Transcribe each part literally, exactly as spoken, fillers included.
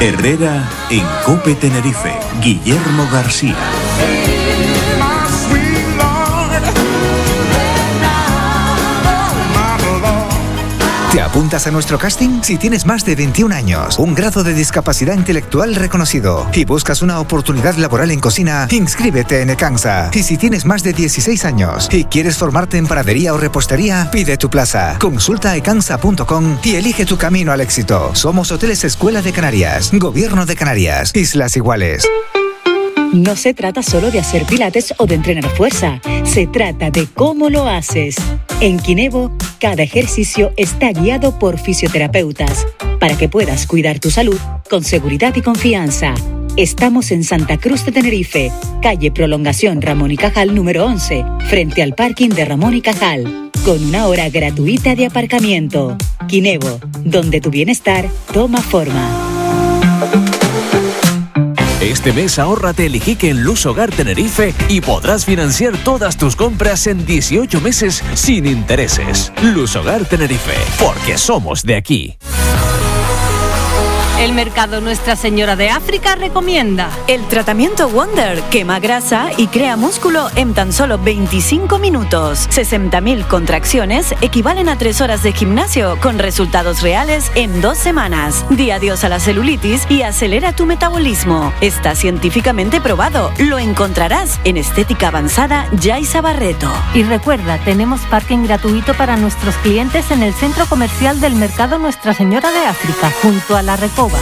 Herrera en COPE Tenerife. Guillermo García. ¿Te apuntas a nuestro casting? Si tienes más de veintiún años, un grado de discapacidad intelectual reconocido y buscas una oportunidad laboral en cocina, inscríbete en Ecansa. Y si tienes más de dieciséis años y quieres formarte en panadería o repostería, pide tu plaza. Consulta ecansa punto com y elige tu camino al éxito. Somos Hoteles Escuela de Canarias, Gobierno de Canarias, Islas Iguales. No se trata solo de hacer pilates o de entrenar fuerza, se trata de cómo lo haces. En Kinevo, cada ejercicio está guiado por fisioterapeutas para que puedas cuidar tu salud con seguridad y confianza. Estamos en Santa Cruz de Tenerife, calle Prolongación Ramón y Cajal número once, frente al parking de Ramón y Cajal, con una hora gratuita de aparcamiento. Kinevo, donde tu bienestar toma forma. Este mes ahórrate el Iquique en Luz Hogar Tenerife y podrás financiar todas tus compras en dieciocho meses sin intereses. Luz Hogar Tenerife, porque somos de aquí. El Mercado Nuestra Señora de África recomienda el tratamiento Wonder, quema grasa y crea músculo en tan solo veinticinco minutos. sesenta mil contracciones equivalen a tres horas de gimnasio con resultados reales en dos semanas. Di adiós a la celulitis y acelera tu metabolismo. Está científicamente probado. Lo encontrarás en Estética Avanzada Yaisa Barreto. Y recuerda, tenemos parking gratuito para nuestros clientes en el centro comercial del Mercado Nuestra Señora de África, junto a la Recoba.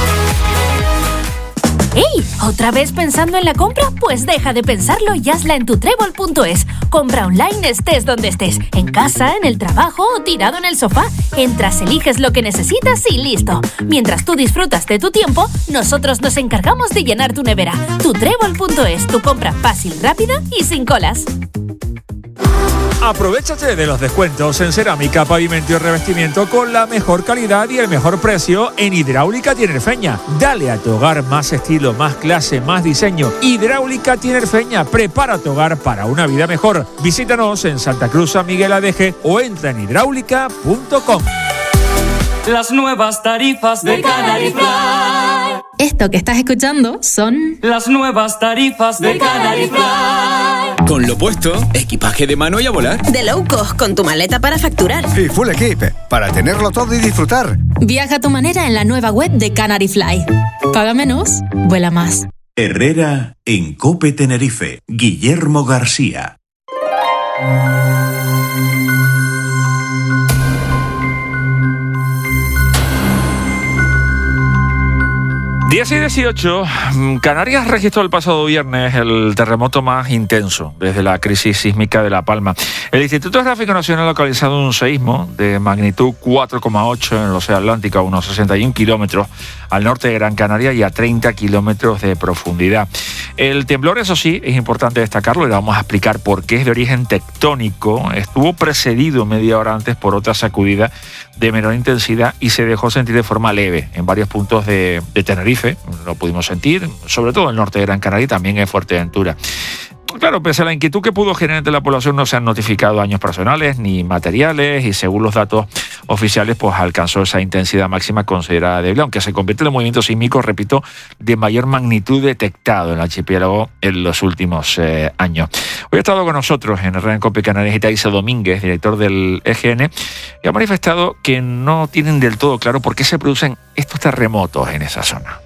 ¡Ey! ¿Otra vez pensando en la compra? Pues deja de pensarlo y hazla en tu trébol punto es. Compra online estés donde estés, en casa, en el trabajo o tirado en el sofá. Entras, eliges lo que necesitas y listo. Mientras tú disfrutas de tu tiempo, nosotros nos encargamos de llenar tu nevera. tu trébol punto es, tu compra fácil, rápida y sin colas. Aprovechate de los descuentos en cerámica, pavimento y revestimiento con la mejor calidad y el mejor precio en Hidráulica Tinerfeña. Dale a tu hogar más estilo, más clase, más diseño. Hidráulica Tinerfeña, prepara tu hogar para una vida mejor. Visítanos en Santa Cruz, San Miguel Adeje o entra en hidráulica punto com. Las nuevas tarifas de Canary Fly. Esto que estás escuchando son las nuevas tarifas de Canary Fly. Con lo puesto, equipaje de mano y a volar. De low cost, con tu maleta para facturar. Y full equip, para tenerlo todo y disfrutar. Viaja a tu manera en la nueva web de Canary Fly. Paga menos, vuela más. Herrera en COPE Tenerife. Guillermo García. diez y dieciocho, Canarias registró el pasado viernes el terremoto más intenso desde la crisis sísmica de La Palma. El Instituto Geográfico Nacional ha localizado un seísmo de magnitud cuatro coma ocho en el Océano Atlántico, a unos sesenta y un kilómetros al norte de Gran Canaria y a treinta kilómetros de profundidad. El temblor, eso sí, es importante destacarlo y le vamos a explicar por qué es de origen tectónico. Estuvo precedido media hora antes por otra sacudida de menor intensidad y se dejó sentir de forma leve en varios puntos de, de Tenerife. Lo pudimos sentir, sobre todo en el norte de Gran Canaria y también en Fuerteventura. Claro, pese a la inquietud que pudo generar entre la población, no se han notificado daños personales ni materiales y según los datos oficiales, pues alcanzó esa intensidad máxima considerada débil, aunque se convierte en el movimiento sísmico, repito, de mayor magnitud detectado en el archipiélago en los últimos eh, años. Hoy ha estado con nosotros en Herrera en COPE Canarias Itaiso Domínguez, director del E G N, y ha manifestado que no tienen del todo claro por qué se producen estos terremotos en esa zona.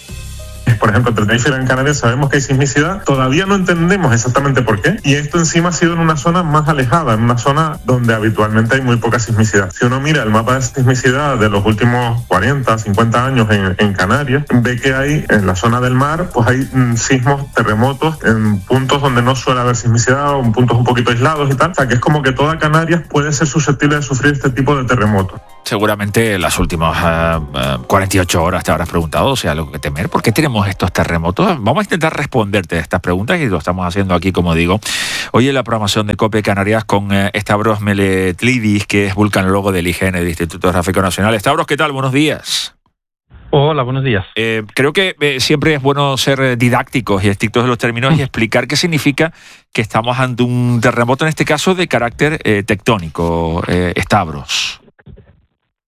Por ejemplo, entre Tenerife y Gran Canaria sabemos que hay sismicidad, todavía no entendemos exactamente por qué, y esto encima ha sido en una zona más alejada, en una zona donde habitualmente hay muy poca sismicidad. Si uno mira el mapa de sismicidad de los últimos cuarenta, cincuenta años en, en Canarias, ve que hay en la zona del mar, pues hay mm, sismos, terremotos en puntos donde no suele haber sismicidad o en puntos un poquito aislados y tal, o sea que es como que toda Canarias puede ser susceptible de sufrir este tipo de terremotos. Seguramente en las últimas uh, uh, cuarenta y ocho horas te habrás preguntado, o sea, algo que temer. ¿Por qué tenemos estos terremotos? Vamos a intentar responderte a estas preguntas y lo estamos haciendo aquí, como digo, hoy en la programación de COPE Canarias con uh, Stavros Meletlidis, que es vulcanólogo del I G N, del Instituto Geográfico Nacional. Stavros, ¿qué tal? Buenos días. Hola, buenos días. Eh, creo que eh, siempre es bueno ser didácticos y estrictos de los términos y explicar qué significa que estamos ante un terremoto, en este caso de carácter eh, tectónico, eh, Stavros.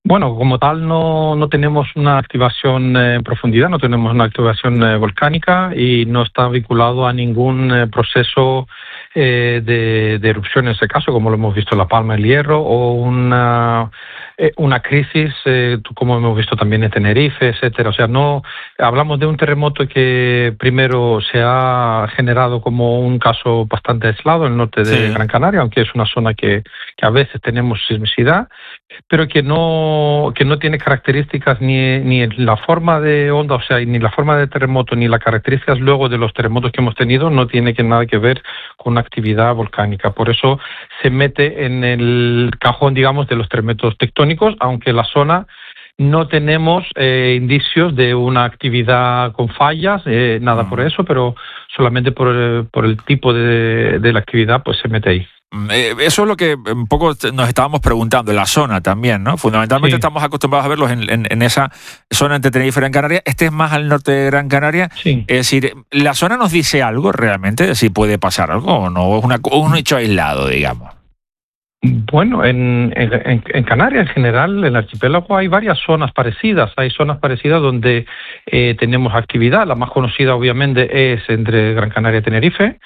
Bueno, como tal no, no tenemos una activación en profundidad, no tenemos una activación eh, volcánica y no está vinculado a ningún eh, proceso eh, de, de erupción en ese caso, como lo hemos visto en La Palma del Hierro, o una, eh, una crisis, eh, como hemos visto también en Tenerife, etcétera. O sea, no hablamos de un terremoto que primero se ha generado como un caso bastante aislado en el norte de sí. Gran Canaria, aunque es una zona que, que a veces tenemos sismicidad, pero que no que no tiene características ni ni en la forma de onda, o sea, ni la forma de terremoto, ni las características luego de los terremotos que hemos tenido, no tiene que nada que ver con una actividad volcánica. Por eso se mete en el cajón, digamos, de los terremotos tectónicos, aunque la zona no tenemos eh, indicios de una actividad con fallas, eh, nada mm. por eso, pero solamente por, eh, por el tipo de, de la actividad, pues se mete ahí. Eso es lo que un poco nos estábamos preguntando, en la zona también, ¿no? Fundamentalmente sí. estamos acostumbrados a verlos en, en, en esa zona entre Tenerife y Gran Canaria. Este es más al norte de Gran Canaria. Sí. Es decir, ¿la zona nos dice algo realmente de si puede pasar algo o no? ¿Es una, un hecho aislado, digamos? Bueno, en, en, en Canarias en general, en el archipiélago hay varias zonas parecidas. Hay zonas parecidas donde eh, tenemos actividad. La más conocida obviamente es entre Gran Canaria y Tenerife,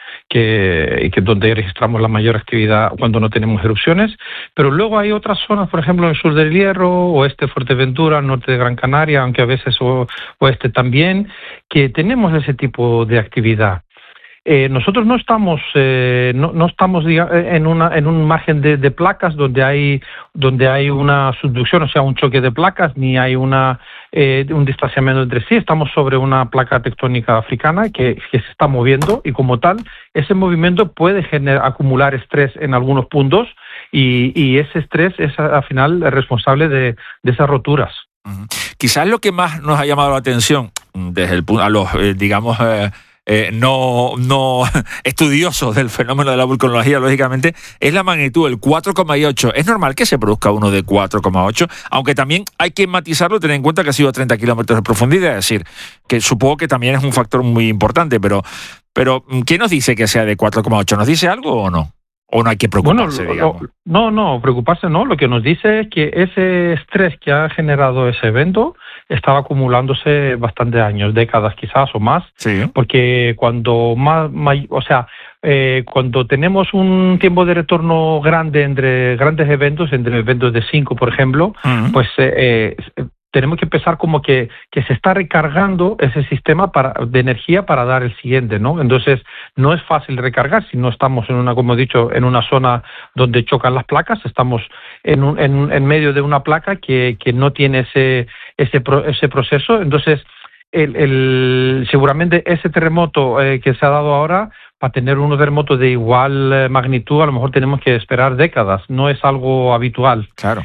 que, que donde registramos la mayor actividad cuando no tenemos erupciones. Pero luego hay otras zonas, por ejemplo, en el sur del Hierro, oeste de Fuerteventura, norte de Gran Canaria, aunque a veces o, oeste también, que tenemos ese tipo de actividad. Eh, nosotros no estamos eh, no, no estamos digamos, en una en un margen de, de placas donde hay donde hay una subducción, o sea, un choque de placas, ni hay una eh, un distanciamiento entre sí. Estamos sobre una placa tectónica africana que, que se está moviendo y como tal ese movimiento puede generar acumular estrés en algunos puntos y, y ese estrés es al final responsable de, de esas roturas. Uh-huh. Quizás lo que más nos ha llamado la atención desde el a los eh, digamos eh, Eh, no, no estudiosos del fenómeno de la vulcanología, lógicamente, es la magnitud, el cuatro coma ocho. Es normal que se produzca uno de cuatro coma ocho, aunque también hay que matizarlo, tener en cuenta que ha sido a treinta kilómetros de profundidad, es decir, que supongo que también es un factor muy importante, pero, pero ¿qué nos dice que sea de cuatro coma ocho? ¿Nos dice algo o no? ¿O no hay que preocuparse, bueno, digamos? No, no, preocuparse no. Lo que nos dice es que ese estrés que ha generado ese evento estaba acumulándose bastantes años, décadas quizás o más, sí. Porque cuando más, más o sea, eh, cuando tenemos un tiempo de retorno grande entre grandes eventos, entre eventos de cinco, por ejemplo, uh-huh. pues eh, eh, tenemos que empezar como que, que se está recargando ese sistema para, de energía para dar el siguiente, ¿no? Entonces, no es fácil recargar si no estamos en una, como he dicho, en una zona donde chocan las placas, estamos en, un, en, en medio de una placa que, que no tiene ese, ese, pro, ese proceso. Entonces, el, el, seguramente ese terremoto eh, que se ha dado ahora, para tener un terremoto de igual eh, magnitud, a lo mejor tenemos que esperar décadas. No es algo habitual. Claro.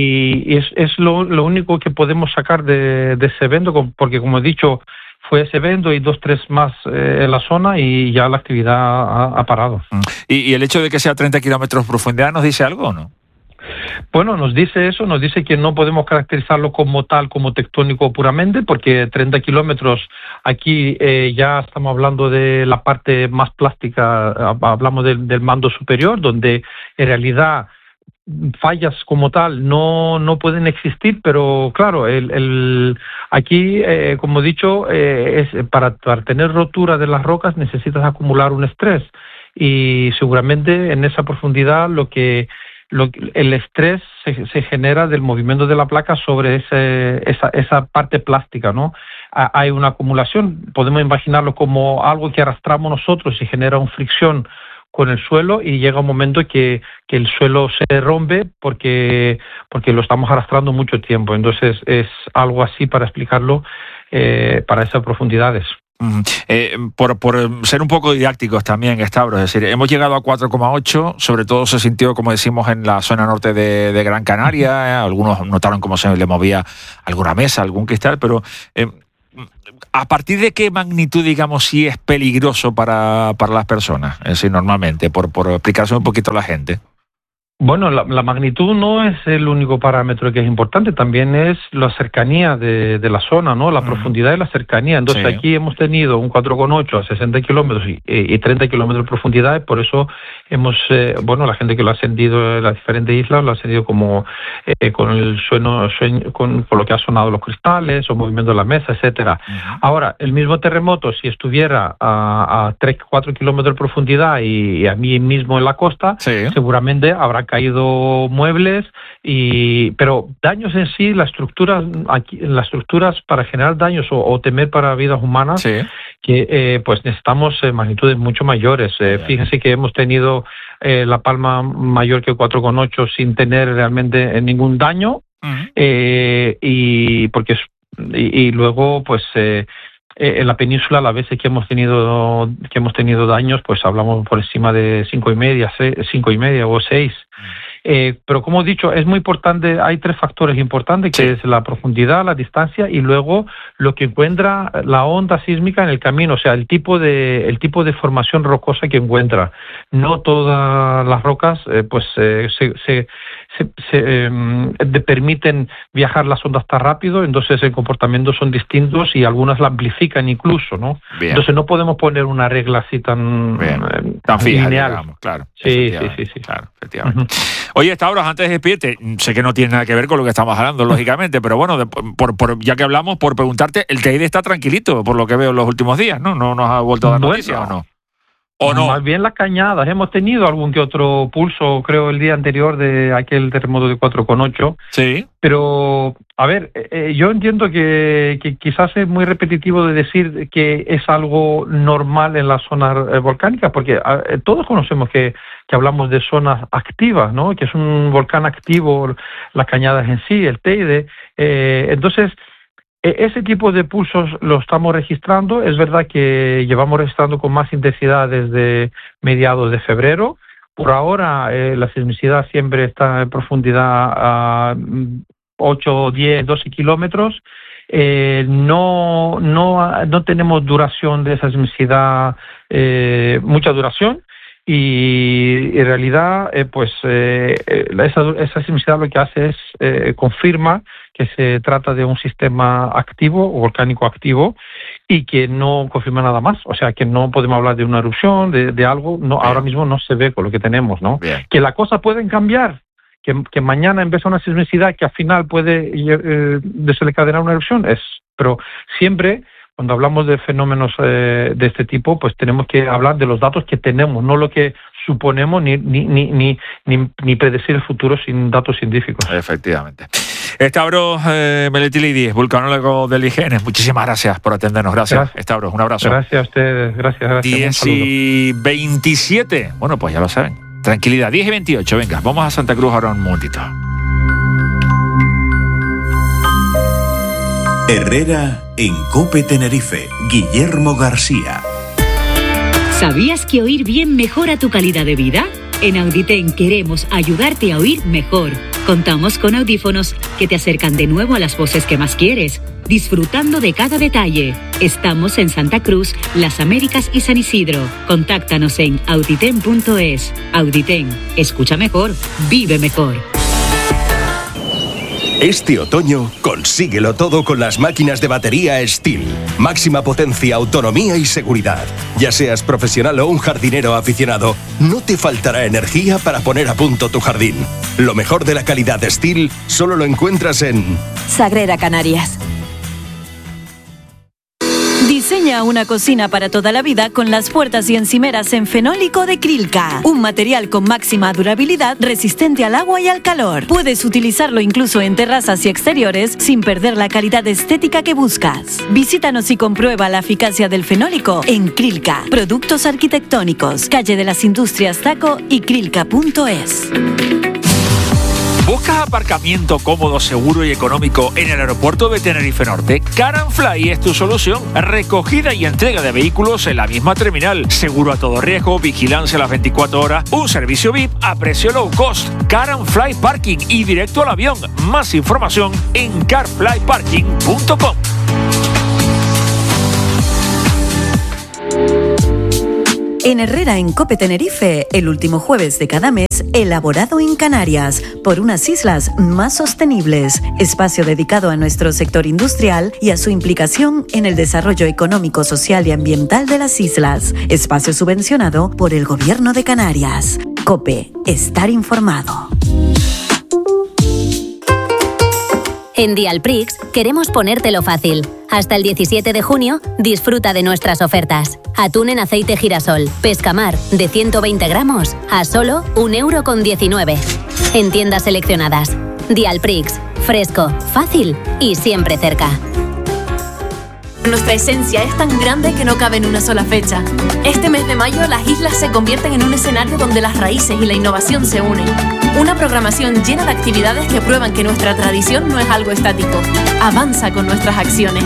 Y es, es lo, lo único que podemos sacar de, de ese evento, porque como he dicho, fue ese evento y dos, tres más eh, en la zona y ya la actividad ha, ha parado. ¿Y, ¿Y el hecho de que sea treinta kilómetros de profundidad nos dice algo o no? Bueno, nos dice eso, nos dice que no podemos caracterizarlo como tal, como tectónico puramente, porque treinta kilómetros aquí eh, ya estamos hablando de la parte más plástica, hablamos del, del mando superior, donde en realidad fallas como tal no no pueden existir, pero claro, el, el aquí, eh, como he dicho, eh, es para, para tener rotura de las rocas necesitas acumular un estrés y seguramente en esa profundidad lo que Lo, el estrés se, se genera del movimiento de la placa sobre ese, esa, esa parte plástica, ¿no? Hay una acumulación, podemos imaginarlo como algo que arrastramos nosotros y genera una fricción con el suelo y llega un momento que, que el suelo se rompe porque, porque lo estamos arrastrando mucho tiempo. Entonces es algo así para explicarlo eh, para esas profundidades. Uh-huh. Eh, por, por ser un poco didácticos también, Stavros, es decir, hemos llegado a cuatro coma ocho, sobre todo se sintió, como decimos, en la zona norte de, de Gran Canaria, eh, algunos notaron cómo se le movía alguna mesa, algún cristal, pero eh, ¿a partir de qué magnitud, digamos, sí es peligroso para, para las personas? Es decir, normalmente, por, por explicarse un poquito a la gente. Bueno, la, la magnitud no es el único parámetro que es importante, también es la cercanía de, de la zona, ¿no? La mm. profundidad y la cercanía. Entonces sí. Aquí hemos tenido un cuatro coma ocho a sesenta kilómetros y, y treinta kilómetros de profundidad, por eso hemos, eh, bueno, la gente que lo ha ascendido en las diferentes islas lo ha ascendido como eh, con el sueno, sueño, con, con lo que ha sonado los cristales o movimiento de la mesa, etcétera. Uh-huh. Ahora, el mismo terremoto, si estuviera a, a tres, cuatro kilómetros de profundidad y, y a mí mismo en la costa, sí. seguramente habrá caído muebles, y pero daños en sí, las estructuras, aquí, las estructuras para generar daños o, o temer para vidas humanas, sí. que eh, pues necesitamos eh, magnitudes mucho mayores. Eh, fíjense que hemos tenido eh, La Palma mayor que cuatro coma ocho sin tener realmente ningún daño, uh-huh. eh, y porque y, y luego pues eh, en la península las veces que hemos tenido que hemos tenido daños, pues hablamos por encima de cinco y media, seis, cinco y media o seis. Eh, pero como he dicho, es muy importante, hay tres factores importantes, que sí. es la profundidad, la distancia y luego lo que encuentra la onda sísmica en el camino, o sea, el tipo de el tipo de formación rocosa que encuentra. No todas las rocas eh, pues eh, se, se, se, se eh, de, permiten viajar las ondas tan rápido, entonces el comportamiento son distintos y algunas la amplifican incluso, ¿no? Bien. Entonces no podemos poner una regla así tan, eh, tan fija, lineal. Digamos, claro. Sí, sí, sí, sí. Claro, efectivamente. Uh-huh. Oye, Stavros, antes de despedirte, sé que no tiene nada que ver con lo que estamos hablando, lógicamente, pero bueno, de, por, por, ya que hablamos, por preguntarte, el Teide está tranquilito, por lo que veo en los últimos días, ¿no? ¿No nos ha vuelto a dar bueno, noticias o no? ¿O no? Más bien las cañadas. Hemos tenido algún que otro pulso, creo, el día anterior de aquel terremoto de cuatro coma ocho. Sí. Pero, a ver, eh, yo entiendo que, que quizás es muy repetitivo de decir que es algo normal en las zonas eh, volcánicas, porque eh, todos conocemos que, que hablamos de zonas activas, ¿no? Que es un volcán activo, las cañadas en sí, el Teide. Eh, entonces, ese tipo de pulsos lo estamos registrando. Es verdad que llevamos registrando con más intensidad desde mediados de febrero. Por ahora eh, la sismicidad siempre está en profundidad a ocho, diez, doce kilómetros. Eh, no, no, no tenemos duración de esa sismicidad, eh, mucha duración. Y en realidad, eh, pues eh, esa, esa sismicidad lo que hace es eh, confirma que se trata de un sistema activo o volcánico activo y que no confirma nada más. O sea, que no podemos hablar de una erupción, de, de algo. No, ahora mismo no se ve con lo que tenemos, ¿no? Bien. Que las cosas pueden cambiar, que, que mañana empieza una sismicidad que al final puede eh, desencadenar una erupción, es, pero siempre. Cuando hablamos de fenómenos eh, de este tipo, pues tenemos que hablar de los datos que tenemos, no lo que suponemos, ni ni ni ni, ni, ni predecir el futuro sin datos científicos. Efectivamente. Stavros eh, Meletilidis, vulcanólogo del I G N, muchísimas gracias por atendernos. Gracias, gracias. Stavros, un abrazo. Gracias a ustedes, gracias, gracias. diez y veintisiete, bueno, pues ya lo saben. Tranquilidad, diez y veintiocho, venga, vamos a Santa Cruz ahora un momentito. Herrera en COPE Tenerife, Guillermo García. ¿Sabías que oír bien mejora tu calidad de vida? En Auditen queremos ayudarte a oír mejor. Contamos con audífonos que te acercan de nuevo a las voces que más quieres, disfrutando de cada detalle. Estamos en Santa Cruz, Las Américas y San Isidro. Contáctanos en auditen punto es. Auditen, escucha mejor, vive mejor. Este otoño, consíguelo todo con las máquinas de batería Stihl. Máxima potencia, autonomía y seguridad. Ya seas profesional o un jardinero aficionado, no te faltará energía para poner a punto tu jardín. Lo mejor de la calidad de Stihl solo lo encuentras en Sagrera Canarias. Diseña una cocina para toda la vida con las puertas y encimeras en fenólico de Krilka. Un material con máxima durabilidad, resistente al agua y al calor. Puedes utilizarlo incluso en terrazas y exteriores sin perder la calidad estética que buscas. Visítanos y comprueba la eficacia del fenólico en Krilka. Productos arquitectónicos, calle de las Industrias Taco y krilka punto es. ¿Buscas aparcamiento cómodo, seguro y económico en el aeropuerto de Tenerife Norte? Car and Fly es tu solución. Recogida y entrega de vehículos en la misma terminal. Seguro a todo riesgo, vigilancia a las veinticuatro horas, un servicio V I P a precio low cost. Car and Fly Parking y directo al avión. Más información en car fly parking punto com. En Herrera en COPE Tenerife, el último jueves de cada mes, elaborado en Canarias por unas islas más sostenibles. Espacio dedicado a nuestro sector industrial y a su implicación en el desarrollo económico, social y ambiental de las islas. Espacio subvencionado por el Gobierno de Canarias. COPE. Estar informado. En Dialprix queremos ponértelo fácil. Hasta el diecisiete de junio, disfruta de nuestras ofertas. Atún en aceite girasol, pescamar, de ciento veinte gramos, a solo un euro con diecinueve. En tiendas seleccionadas. Dialprix, fresco, fácil y siempre cerca. Nuestra esencia es tan grande que no cabe en una sola fecha. Este mes de mayo las islas se convierten en un escenario donde las raíces y la innovación se unen. Una programación llena de actividades que prueban que nuestra tradición no es algo estático. Avanza con nuestras acciones.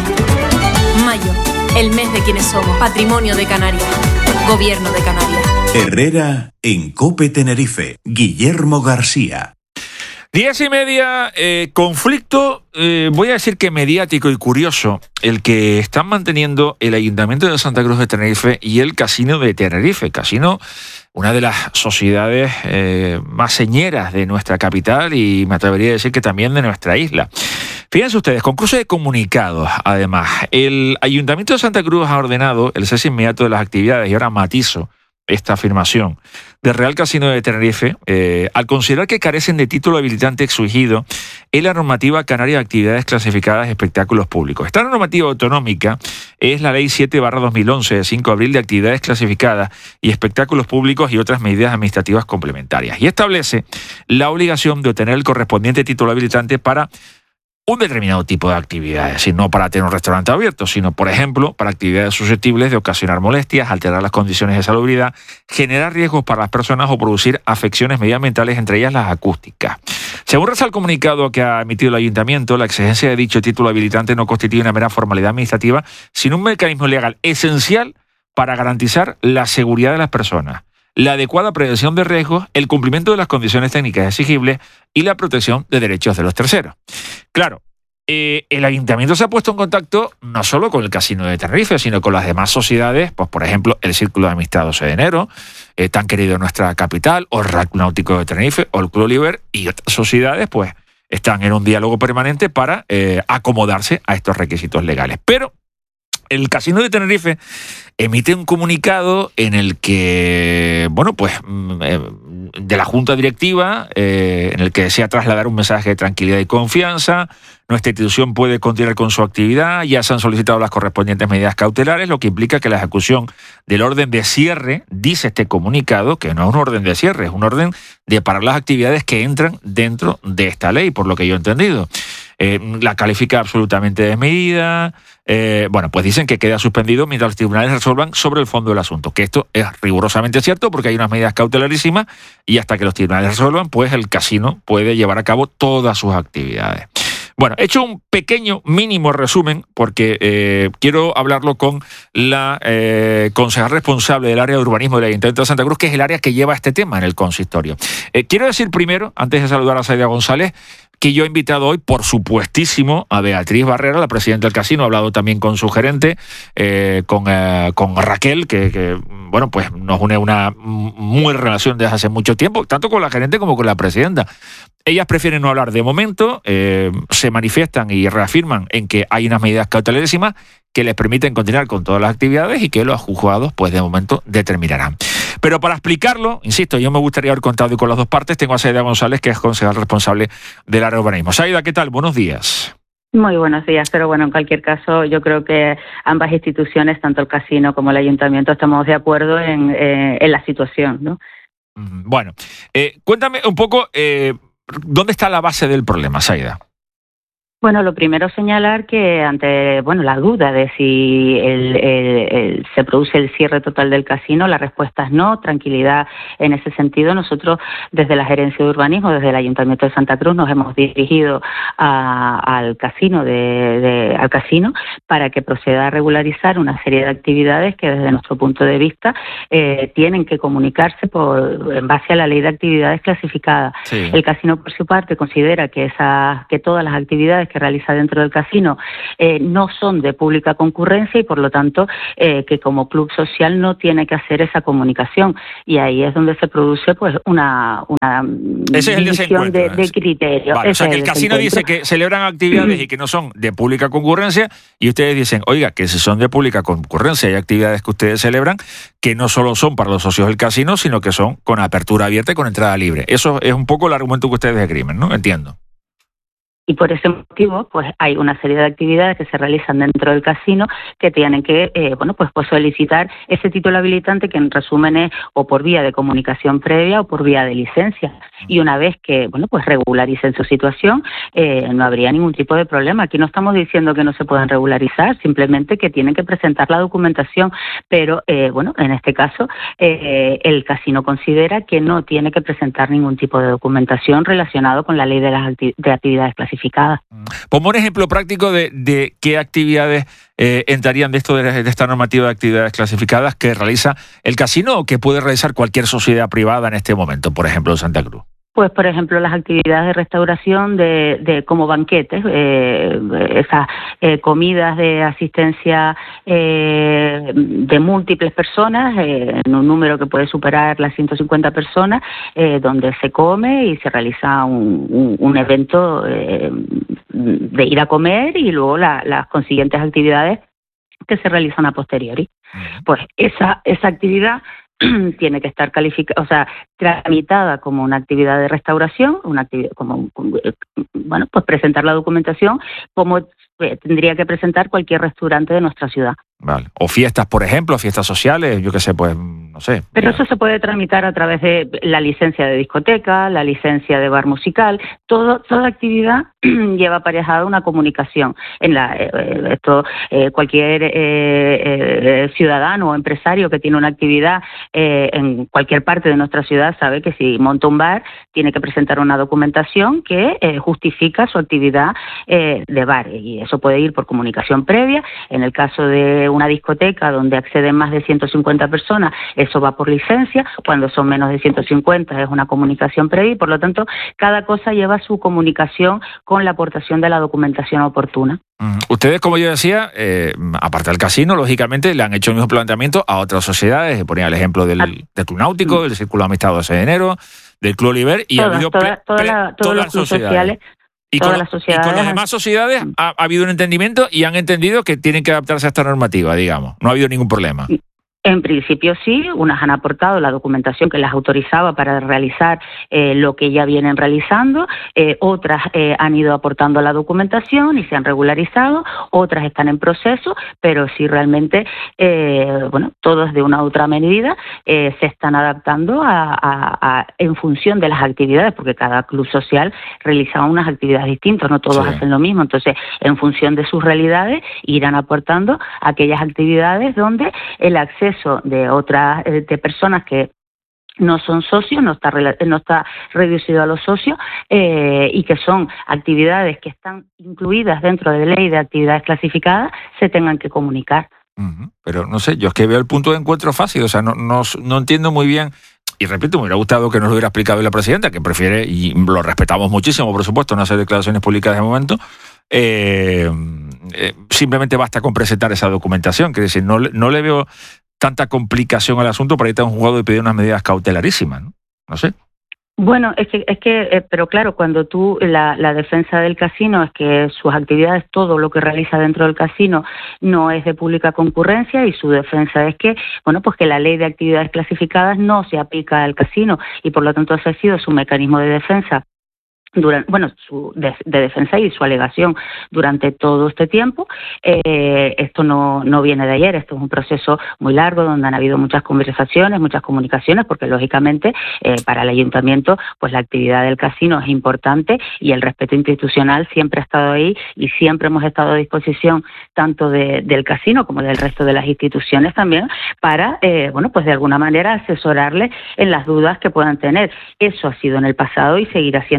Mayo, el mes de quienes somos. Patrimonio de Canarias. Gobierno de Canarias. Herrera en COPE Tenerife. Guillermo García. Diez y media, eh, conflicto, eh, voy a decir que mediático y curioso, el que están manteniendo el Ayuntamiento de Santa Cruz de Tenerife y el Casino de Tenerife. Casino, una de las sociedades eh, más señeras de nuestra capital y me atrevería a decir que también de nuestra isla. Fíjense ustedes, con cruce de comunicados, además, el Ayuntamiento de Santa Cruz ha ordenado el cese inmediato de las actividades, y ahora matizo esta afirmación, del Real Casino de Tenerife, eh, al considerar que carecen de título habilitante exigido en la normativa canaria de actividades clasificadas de espectáculos públicos. Esta normativa autonómica es la Ley siete barra dos mil once, de cinco de abril, de actividades clasificadas y espectáculos públicos y otras medidas administrativas complementarias, y establece la obligación de obtener el correspondiente título habilitante para un determinado tipo de actividades, y no para tener un restaurante abierto, sino, por ejemplo, para actividades susceptibles de ocasionar molestias, alterar las condiciones de salubridad, generar riesgos para las personas o producir afecciones medioambientales, entre ellas las acústicas. Según reza el comunicado que ha emitido el Ayuntamiento, la exigencia de dicho título habilitante no constituye una mera formalidad administrativa, sino un mecanismo legal esencial para garantizar la seguridad de las personas, la adecuada prevención de riesgos, el cumplimiento de las condiciones técnicas exigibles y la protección de derechos de los terceros. Claro, eh, el Ayuntamiento se ha puesto en contacto no solo con el Casino de Tenerife, sino con las demás sociedades, pues por ejemplo el Círculo de Amistad doce de enero, eh, tan querido en nuestra capital, o el R A C Náutico de Tenerife, o el Club Liber, y otras sociedades, pues están en un diálogo permanente para eh, acomodarse a estos requisitos legales. Pero el Casino de Tenerife emite un comunicado en el que, bueno, pues de la Junta Directiva, eh, en el que desea trasladar un mensaje de tranquilidad y confianza. Nuestra institución puede continuar con su actividad, ya se han solicitado las correspondientes medidas cautelares, lo que implica que la ejecución del orden de cierre, dice este comunicado, que no es un orden de cierre, es un orden de parar las actividades que entran dentro de esta ley, por lo que yo he entendido. Eh, la califica absolutamente desmedida. Eh, bueno, pues dicen que queda suspendido mientras los tribunales resuelvan sobre el fondo del asunto, que esto es rigurosamente cierto porque hay unas medidas cautelarísimas y hasta que los tribunales resuelvan, pues el casino puede llevar a cabo todas sus actividades. Bueno, he hecho un pequeño, mínimo resumen porque eh, quiero hablarlo con la eh, concejal responsable del área de urbanismo del Ayuntamiento de Santa Cruz, que es el área que lleva este tema en el consistorio. Eh, quiero decir primero, antes de saludar a Saida González, que yo he invitado hoy, por supuestísimo, a Beatriz Barrera, la presidenta del casino. He hablado también con su gerente, eh, con, eh, con Raquel, que, que bueno, pues nos une una muy relación desde hace mucho tiempo, tanto con la gerente como con la presidenta. Ellas prefieren no hablar de momento, eh, se manifiestan y reafirman en que hay unas medidas cautelarísimas que les permiten continuar con todas las actividades y que los juzgados, pues de momento, determinarán. Pero para explicarlo, insisto, yo me gustaría haber contado con las dos partes. Tengo a Saida González, que es concejal responsable del área de urbanismo. Saida, ¿qué tal? Buenos días. Muy buenos días, pero bueno, en cualquier caso, yo creo que ambas instituciones, tanto el casino como el ayuntamiento, estamos de acuerdo en, eh, en la situación, ¿no? Bueno, eh, cuéntame un poco, eh, ¿dónde está la base del problema, Saida? Bueno, lo primero señalar que ante bueno la duda de si el, el, el, se produce el cierre total del casino, la respuesta es no, tranquilidad en ese sentido. Nosotros desde la Gerencia de Urbanismo, desde el Ayuntamiento de Santa Cruz, nos hemos dirigido a, al casino de, de, al casino para que proceda a regularizar una serie de actividades que desde nuestro punto de vista eh, tienen que comunicarse por en base a la Ley de Actividades Clasificadas. Sí. El casino por su parte considera que esas que todas las actividades que que realiza dentro del casino eh, no son de pública concurrencia y por lo tanto eh, que como club social no tiene que hacer esa comunicación, y ahí es donde se produce pues una, una Ese es el división de, de criterios. Vale, o sea que el casino dice que celebran actividades y que no son de pública concurrencia, y ustedes dicen, oiga, que si son de pública concurrencia hay actividades que ustedes celebran que no solo son para los socios del casino, sino que son con apertura abierta y con entrada libre. Eso es un poco el argumento que ustedes esgrimen, ¿no? Entiendo. Y por ese motivo, pues hay una serie de actividades que se realizan dentro del casino que tienen que, eh, bueno, pues, pues solicitar ese título habilitante, que en resumen es o por vía de comunicación previa o por vía de licencia. Y una vez que, bueno, pues regularicen su situación, eh, no habría ningún tipo de problema. Aquí no estamos diciendo que no se puedan regularizar, simplemente que tienen que presentar la documentación. Pero, eh, bueno, en este caso, eh, el casino considera que no tiene que presentar ningún tipo de documentación relacionado con la ley de las acti- de actividades clasificadas. Ponme un ejemplo práctico de, de qué actividades eh, entrarían de esto de, de esta normativa de actividades clasificadas que realiza el casino o que puede realizar cualquier sociedad privada en este momento, por ejemplo, en Santa Cruz. Pues, por ejemplo, las actividades de restauración de, de como banquetes, eh, esas eh, comidas de asistencia eh, de múltiples personas, eh, en un número que puede superar las ciento cincuenta personas, eh, donde se come y se realiza un, un, un evento eh, de ir a comer y luego la, las consiguientes actividades que se realizan a posteriori. Pues esa, esa actividad tiene que estar calificada, o sea, tramitada como una actividad de restauración, una actividad como, bueno, pues presentar la documentación como tendría que presentar cualquier restaurante de nuestra ciudad. Vale. O fiestas, por ejemplo, fiestas sociales, yo qué sé, pues, no sé. Pero eso se puede tramitar a través de la licencia de discoteca, la licencia de bar musical. Todo, toda actividad lleva aparejada una comunicación. En la, eh, esto, eh, cualquier eh, eh, ciudadano o empresario que tiene una actividad eh, en cualquier parte de nuestra ciudad sabe que si monta un bar tiene que presentar una documentación que eh, justifica su actividad eh, de bar, y eso puede ir por comunicación previa. En el caso de una discoteca donde acceden más de ciento cincuenta personas, eso va por licencia. Cuando son menos de ciento cincuenta es una comunicación previa, y por lo tanto cada cosa lleva su comunicación con la aportación de la documentación oportuna. Uh-huh. Ustedes, como yo decía, eh, aparte del casino, lógicamente le han hecho el mismo planteamiento a otras sociedades. Ponía el ejemplo del, del Club Náutico, del Círculo de Amistad doce de enero, del Club Oliver, y todas, ha habido toda, pre, toda pre, la, todos todas los las clubes sociedades. sociales. Y con, las sociedades, y con las demás sociedades ha, ha habido un entendimiento y han entendido que tienen que adaptarse a esta normativa, digamos. No ha habido ningún problema. En principio sí, unas han aportado la documentación que las autorizaba para realizar eh, lo que ya vienen realizando, eh, otras eh, han ido aportando la documentación y se han regularizado, otras están en proceso, pero sí realmente, eh, bueno, todos de una u otra medida eh, se están adaptando a, a, a, en función de las actividades, porque cada club social realiza unas actividades distintas, no todos sí. hacen lo mismo, entonces en función de sus realidades irán aportando aquellas actividades donde el acceso de otras de personas que no son socios, no está no está reducido a los socios, eh, y que son actividades que están incluidas dentro de la ley de actividades clasificadas, se tengan que comunicar. Uh-huh. Pero no sé, yo es que veo el punto de encuentro fácil, o sea, no, no, no entiendo muy bien. Y repito, me hubiera gustado que nos lo hubiera explicado la presidenta, que prefiere, y lo respetamos muchísimo, por supuesto, no hacer declaraciones públicas de momento. Eh, eh, simplemente basta con presentar esa documentación, que decir, no, no le veo tanta complicación al asunto para ir a un juzgado y pedir unas medidas cautelarísimas, ¿no? No sé. Bueno, es que, es que eh, pero claro, cuando tú, la, la defensa del casino es que sus actividades, todo lo que realiza dentro del casino no es de pública concurrencia, y su defensa es que, bueno, pues que la ley de actividades clasificadas no se aplica al casino, y por lo tanto ese ha sido su mecanismo de defensa. Durante, bueno, su de, de defensa y su alegación durante todo este tiempo. Eh, esto no, no viene de ayer, esto es un proceso muy largo donde han habido muchas conversaciones, muchas comunicaciones, porque lógicamente eh, para el ayuntamiento pues la actividad del casino es importante y el respeto institucional siempre ha estado ahí, y siempre hemos estado a disposición tanto de, del casino como del resto de las instituciones también para, eh, bueno, pues de alguna manera asesorarles en las dudas que puedan tener. Eso ha sido en el pasado y seguirá siendo en el futuro.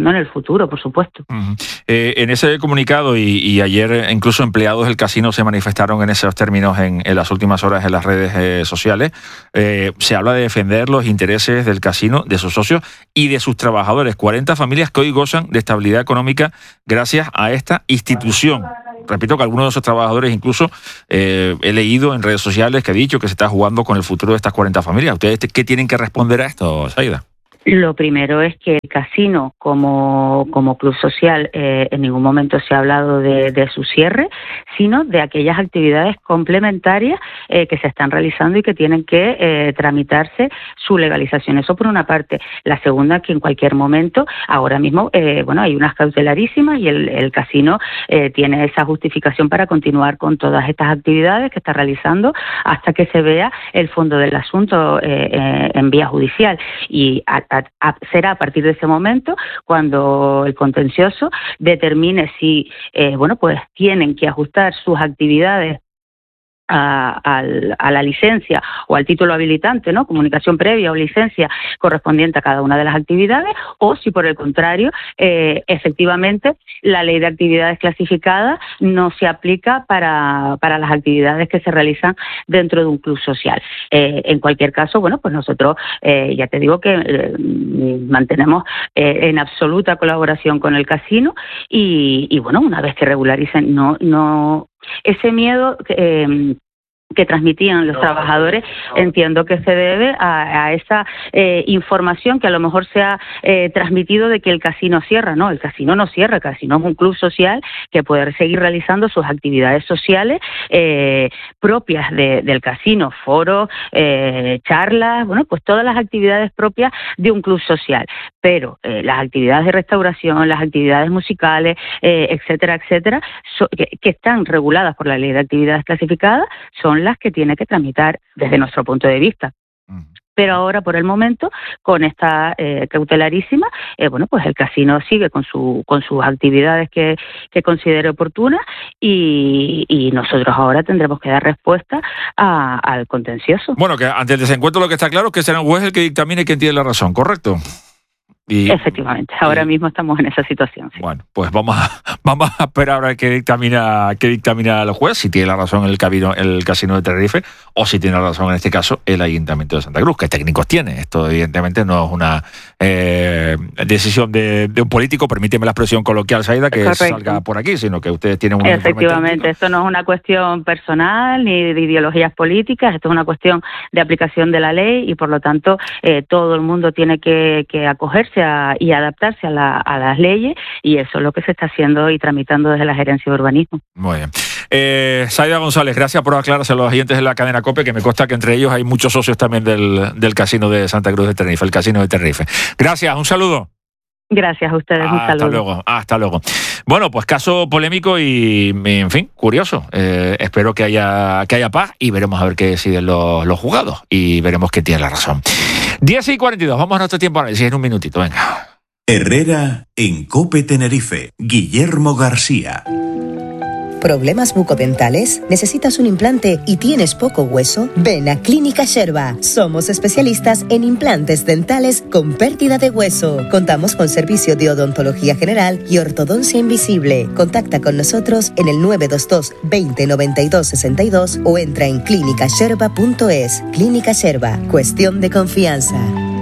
futuro, por supuesto. Uh-huh. Eh, en ese comunicado, y, y ayer incluso empleados del casino se manifestaron en esos términos en, en las últimas horas en las redes eh, sociales, eh, se habla de defender los intereses del casino, de sus socios y de sus trabajadores. cuarenta familias que hoy gozan de estabilidad económica gracias a esta institución. Repito que algunos de esos trabajadores incluso eh, he leído en redes sociales que ha dicho que se está jugando con el futuro de estas cuarenta familias. ¿Ustedes qué tienen que responder a esto, Saida? Lo primero es que el casino como, como club social eh, en ningún momento se ha hablado de, de su cierre, sino de aquellas actividades complementarias eh, que se están realizando y que tienen que eh, tramitarse su legalización. Eso por una parte. La segunda, que en cualquier momento, ahora mismo, eh, bueno, hay unas cautelarísimas y el, el casino eh, tiene esa justificación para continuar con todas estas actividades que está realizando hasta que se vea el fondo del asunto eh, eh, en vía judicial. Y a, a, a, será a partir de ese momento cuando el contencioso determine si, eh, bueno, pues tienen que ajustar sus actividades A, a, a la licencia o al título habilitante, ¿no? Comunicación previa o licencia correspondiente a cada una de las actividades, o si por el contrario, eh, efectivamente, la ley de actividades clasificadas no se aplica para, para las actividades que se realizan dentro de un club social. Eh, en cualquier caso, bueno, pues nosotros, eh, ya te digo que eh, mantenemos eh, en absoluta colaboración con el casino y, y bueno, una vez que regularicen, no, no, ese miedo eh, que transmitían los trabajadores, entiendo que se debe a, a esa eh, información que a lo mejor se ha eh, transmitido de que el casino cierra. No, el casino no cierra, el casino es un club social que puede seguir realizando sus actividades sociales eh, propias de, del casino, foros, eh, charlas, bueno, pues todas las actividades propias de un club social. Pero eh, las actividades de restauración, las actividades musicales, eh, etcétera, etcétera, so, que, que están reguladas por la ley de actividades clasificadas, son las que tiene que tramitar desde nuestro punto de vista. Pero ahora, por el momento, con esta eh, cautelarísima, eh, bueno, pues el casino sigue con su con sus actividades que, que considere oportunas y, y nosotros ahora tendremos que dar respuesta a, al contencioso. Bueno, que ante el desencuentro lo que está claro es que será un juez el que dictamine quién tiene la razón, ¿correcto? Y, Efectivamente, ahora y, mismo estamos en esa situación. Sí. Bueno, pues vamos a, vamos a esperar a ver qué dictamina, qué dictamina el juez, si tiene la razón el, cabino, el casino de Tenerife o si tiene la razón en este caso el Ayuntamiento de Santa Cruz. ¿Qué técnicos tiene? Esto evidentemente no es una eh, decisión de, de un político, permíteme la expresión coloquial, Saida, que Correcto. salga por aquí, sino que ustedes tienen un Efectivamente, esto no es una cuestión personal ni de ideologías políticas, esto es una cuestión de aplicación de la ley y por lo tanto eh, todo el mundo tiene que, que acogerse A, y adaptarse a, la, a las leyes y eso es lo que se está haciendo y tramitando desde la Gerencia de Urbanismo. Muy bien. Eh, Saida González, gracias por aclararse a los oyentes de la cadena COPE, que me consta que entre ellos hay muchos socios también del, del casino de Santa Cruz de Tenerife, el casino de Tenerife. Gracias, un saludo. Gracias a ustedes, un saludo. Hasta luego, hasta luego. Bueno, pues caso polémico y, en fin, curioso. Eh, espero que haya, que haya paz y veremos a ver qué deciden los, los juzgados y veremos quién tiene la razón. diez y cuarenta y dos, vamos a nuestro tiempo análisis en un minutito, venga. Herrera en COPE Tenerife, Guillermo García. ¿Problemas bucodentales? ¿Necesitas un implante y tienes poco hueso? Ven a Clínica Sherba. Somos especialistas en implantes dentales con pérdida de hueso. Contamos con servicio de odontología general y ortodoncia invisible. Contacta con nosotros en el nueve dos dos, veinte, noventa y dos, sesenta y dos o entra en clínica sherba punto es. Clínica Sherba. Cuestión de confianza.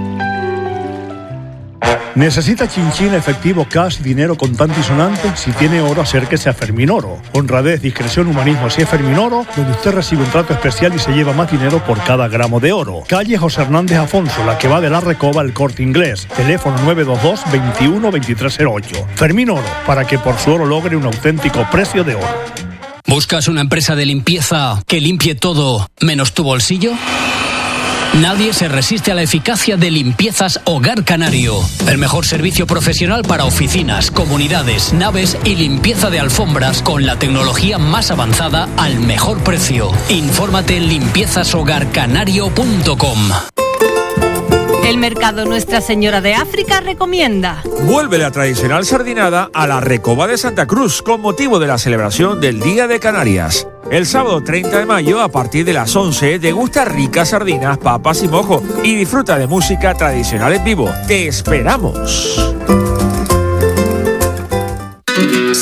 ¿Necesita chinchín, efectivo, cash, dinero contante y sonante? Si tiene oro, acérquese a Fermín Oro. Honradez, discreción, humanismo, si es Fermín Oro, donde usted recibe un trato especial y se lleva más dinero por cada gramo de oro. Calle José Hernández Afonso, la que va de la Recoba al Corte Inglés. Teléfono nueve dos dos, veintiuno, veintitrés cero ocho. Fermín Oro, para que por su oro logre un auténtico precio de oro. ¿Buscas una empresa de limpieza que limpie todo menos tu bolsillo? Nadie se resiste a la eficacia de Limpiezas Hogar Canario. El mejor servicio profesional para oficinas, comunidades, naves y limpieza de alfombras con la tecnología más avanzada al mejor precio. Infórmate en limpiezas hogar canario punto com. El mercado Nuestra Señora de África recomienda. Vuelve la tradicional sardinada a la Recoba de Santa Cruz con motivo de la celebración del Día de Canarias. El sábado treinta de mayo, a partir de las once, degusta ricas sardinas, papas y mojo y disfruta de música tradicional en vivo. ¡Te esperamos!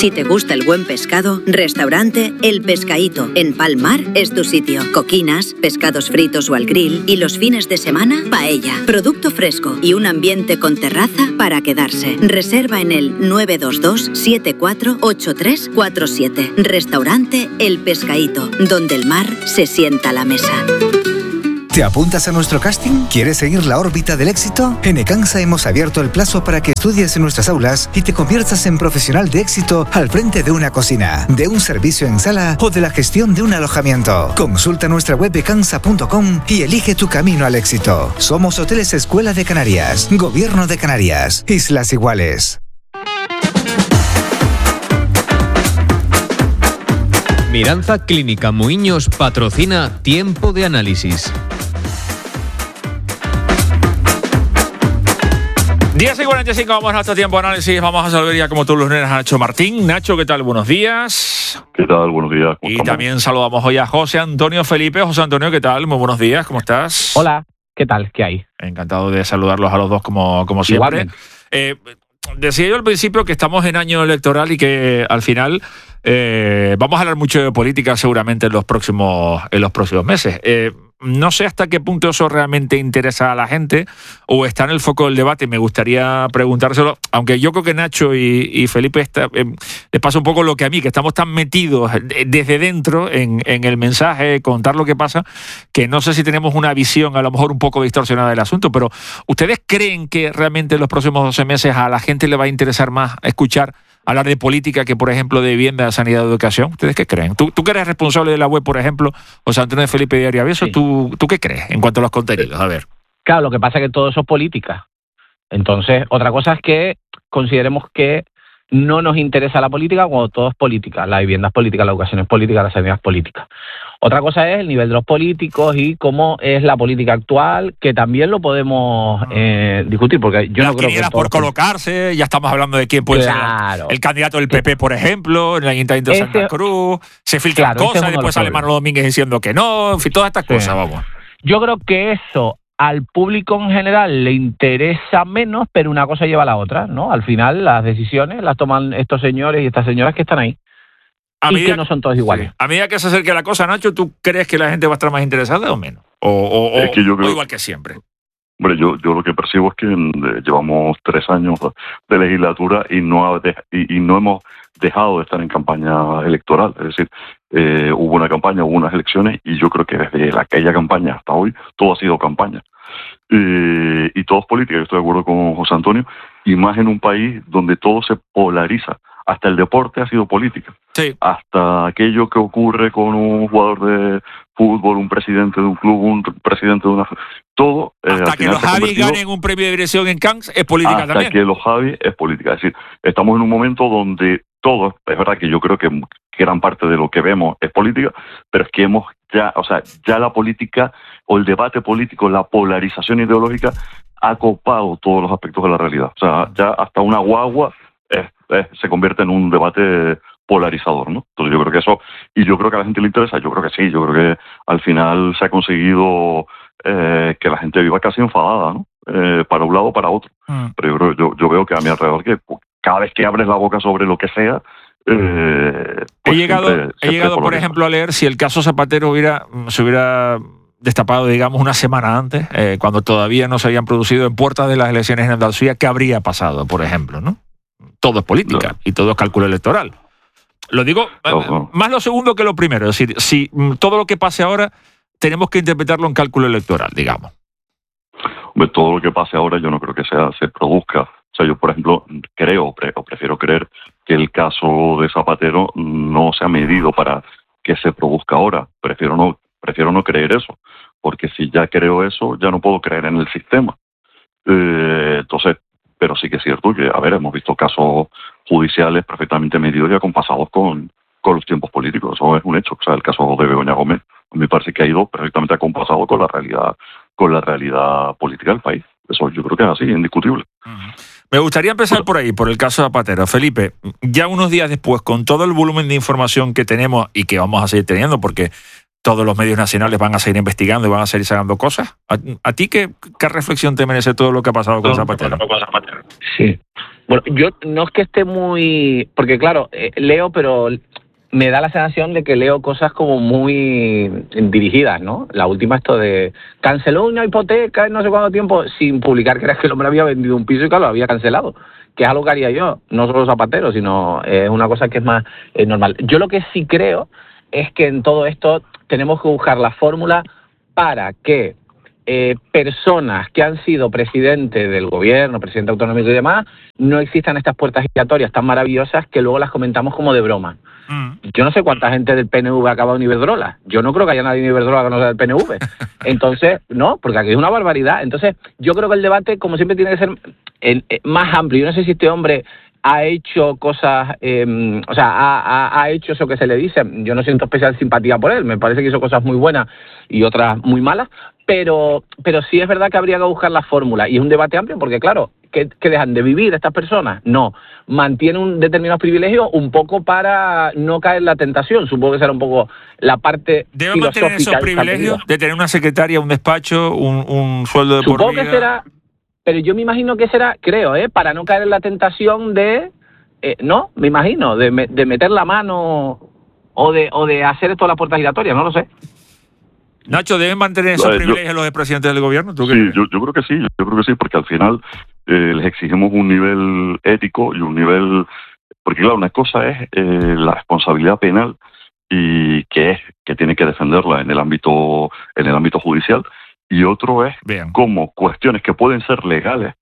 Si te gusta el buen pescado, restaurante El Pescadito en Palmar es tu sitio. Coquinas, pescados fritos o al grill y los fines de semana, paella. Producto fresco y un ambiente con terraza para quedarse. Reserva en el nueve dos dos siete cuatro ocho tres cuatro siete. Restaurante El Pescadito, donde el mar se sienta a la mesa. ¿Te apuntas a nuestro casting? ¿Quieres seguir la órbita del éxito? En Ecansa hemos abierto el plazo para que estudies en nuestras aulas y te conviertas en profesional de éxito al frente de una cocina, de un servicio en sala o de la gestión de un alojamiento. Consulta nuestra web ecansa punto com y elige tu camino al éxito. Somos Hoteles Escuela de Canarias, Gobierno de Canarias, Islas Iguales. Miranza Clínica Muiños patrocina Tiempo de Análisis. diez y cuarenta y cinco, vamos a nuestro tiempo de análisis. Vamos a saludar ya como todos los lunes a Nacho Martín. Nacho, ¿qué tal? Buenos días. ¿Qué tal? Buenos días. Y también saludamos hoy a José Antonio Felipe. José Antonio, ¿qué tal? Muy buenos días, ¿cómo estás? Hola, ¿qué tal? ¿Qué hay? Encantado de saludarlos a los dos como, como siempre. Eh, decía yo al principio que estamos en año electoral y que al final eh, vamos a hablar mucho de política seguramente en los próximos, en los próximos meses. Eh, No sé hasta qué punto eso realmente interesa a la gente o está en el foco del debate. Me gustaría preguntárselo, aunque yo creo que Nacho y, y Felipe está, eh, les pasa un poco lo que a mí, que estamos tan metidos desde dentro en, en el mensaje, contar lo que pasa, que no sé si tenemos una visión a lo mejor un poco distorsionada del asunto. Pero ¿ustedes creen que realmente en los próximos doce meses a la gente le va a interesar más escuchar hablar de política que, por ejemplo, de vivienda, sanidad, educación? ¿Ustedes qué creen? Tú, tú que eres responsable de la web, por ejemplo, José Antonio Felipe de Diario Avieso, sí. ¿tú, ¿tú qué crees en cuanto a los contenidos? A ver. Claro, lo que pasa es que todo eso es política. Entonces, otra cosa es que consideremos que no nos interesa la política cuando todo es política. La vivienda es política, la educación es política, la sanidad es política. Otra cosa es el nivel de los políticos y cómo es la política actual, que también lo podemos eh, discutir, porque yo Las no creo que... por colocarse, ya estamos hablando de quién puede claro. ser el candidato del P P, por ejemplo, en el Ayuntamiento de Santa Este, Cruz, se filtran claro, cosas, este después sale Manolo Domínguez diciendo que no, en fin, todas estas Sí. cosas, vamos. Yo creo que eso al público en general le interesa menos, pero una cosa lleva a la otra, ¿no? Al final las decisiones las toman estos señores y estas señoras que están ahí. A y medida que no son todos iguales. Sí. A medida que se acerque la cosa, Nacho, ¿tú crees que la gente va a estar más interesada o menos? O, o, Es que yo o creo- igual que siempre. Hombre, yo, yo lo que percibo es que eh, llevamos tres años de legislatura y no, ha de- y, y no hemos dejado de estar en campaña electoral. Es decir, eh, hubo una campaña, hubo unas elecciones y yo creo que desde la- aquella campaña hasta hoy todo ha sido campaña. Eh, y todo es política, yo estoy de acuerdo con José Antonio, y más en un país donde todo se polariza. Hasta el deporte ha sido política. Sí. Hasta aquello que ocurre con un jugador de fútbol, un presidente de un club, un presidente de una... Todo... eh, Hasta al que final los se ha Javis convertido- ganen un premio de dirección en Cannes es política hasta también. que los Javi es política. Es decir, estamos en un momento donde todo, es verdad que yo creo que gran parte de lo que vemos es política, pero es que hemos ya, o sea, ya la política o el debate político, la polarización ideológica ha copado todos los aspectos de la realidad. O sea, ya hasta una guagua es- es- se convierte en un debate polarizador, ¿no? Entonces yo creo que eso, y yo creo que a la gente le interesa, yo creo que sí, yo creo que al final se ha conseguido eh, que la gente viva casi enfadada, ¿no? Eh, para un lado o para otro. Mm. Pero yo, creo- yo, yo veo que a mi alrededor que pues, cada vez que abres la boca sobre lo que sea, eh, He pues llegado, siempre- he siempre llegado por polariza. ejemplo, a leer si el caso Zapatero hubiera se hubiera destapado, digamos, una semana antes, eh, cuando todavía no se habían producido en puertas de las elecciones en Andalucía, ¿qué habría pasado, por ejemplo, no? Todo es política y todo es cálculo electoral. Lo digo eh, más lo segundo que lo primero. Es decir, si mm, todo lo que pase ahora tenemos que interpretarlo en cálculo electoral, digamos. Hombre, todo lo que pase ahora yo no creo que sea se produzca. O sea, yo, por ejemplo, creo pre- o prefiero creer que el caso de Zapatero no se ha medido para que se produzca ahora. Prefiero no, prefiero no creer eso, porque si ya creo eso, ya no puedo creer en el sistema. Eh, entonces, pero sí que es cierto que, a ver, hemos visto casos judiciales perfectamente medidos y acompasados con, con los tiempos políticos. Eso es un hecho. O sea, el caso de Begoña Gómez, a mí me parece que ha ido perfectamente acompasado con la realidad, con la realidad política del país. Eso yo creo que es así, indiscutible. Me gustaría empezar por ahí, por el caso de Zapatero. Felipe, ya unos días después, con todo el volumen de información que tenemos y que vamos a seguir teniendo, porque todos los medios nacionales van a seguir investigando y van a seguir sacando cosas, ¿a, a ti qué, qué reflexión te merece todo lo que ha pasado con Zapatero? Sí. Bueno, yo no es que esté muy... Porque claro, eh, leo, pero me da la sensación de que leo cosas como muy dirigidas, ¿no? La última esto de... Canceló una hipoteca en no sé cuánto tiempo sin publicar que era que el hombre había vendido un piso y que lo había cancelado. Que es algo que haría yo, no solo Zapatero, sino es eh, una cosa que es más eh, normal. Yo lo que sí creo es que en todo esto tenemos que buscar la fórmula para que eh, personas que han sido presidente del gobierno, presidente autonómico y demás, no existan estas puertas giratorias tan maravillosas que luego las comentamos como de broma. Mm. Yo no sé cuánta gente del P N V ha acabado en Iberdrola. Yo no creo que haya nadie en Iberdrola que no sea del P N V. Entonces, no, porque aquí es una barbaridad. Entonces, yo creo que el debate, como siempre, tiene que ser en, en, más amplio. Yo no sé si este hombre ha hecho cosas, eh, o sea, ha, ha, ha hecho eso que se le dice. Yo no siento especial simpatía por él, me parece que hizo cosas muy buenas y otras muy malas, pero pero sí es verdad que habría que buscar la fórmula, y es un debate amplio porque, claro, ¿qué, qué dejan de vivir estas personas? No, mantienen un determinado privilegio un poco para no caer en la tentación, supongo que será un poco la parte ¿Deben mantener esos privilegios de tener una secretaria, un despacho, un, un sueldo de por vida? Supongo que será... Pero yo me imagino que será, creo, ¿eh? para no caer en la tentación de, eh, no, me imagino, de, me, de meter la mano o de o de hacer esto a las puertas giratorias, no lo sé. Nacho, ¿deben mantener esos yo, privilegios los presidentes del gobierno? ¿Tú sí, yo, yo creo que sí, yo creo que sí, porque al final eh, les exigimos un nivel ético y un nivel... Porque claro, una cosa es eh, la responsabilidad penal y que es que tiene que defenderla en el ámbito en el ámbito judicial, y otro es Bien. como cuestiones que pueden ser legales,